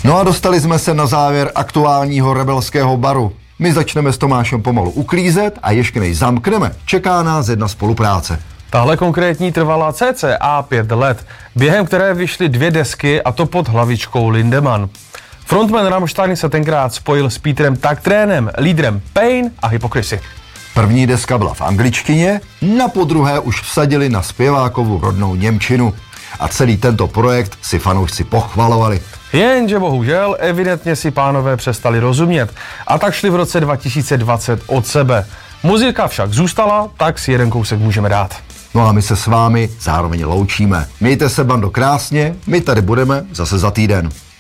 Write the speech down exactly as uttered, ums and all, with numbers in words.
No a dostali jsme se na závěr aktuálního rebelského baru. My začneme s Tomášem pomalu uklízet a ještě než zamkneme, čeká nás jedna spolupráce. Tahle konkrétní trvala cca pět let, během které vyšly dvě desky, a to pod hlavičkou Lindemann. Frontman Rammstein se tenkrát spojil s Peterem Tägtränem, lídrem Pain a Hypocrisy. První deska byla v angličtině, na podruhé už vsadili na zpěvákovu rodnou němčinu. A celý tento projekt si fanoušci pochvalovali. Jenže bohužel evidentně si pánové přestali rozumět a tak šli v roce dva tisíce dvacet od sebe. Muzika však zůstala, tak si jeden kousek můžeme dát. No a my se s vámi zároveň loučíme. Mějte se, bando, krásně, my tady budeme zase za týden.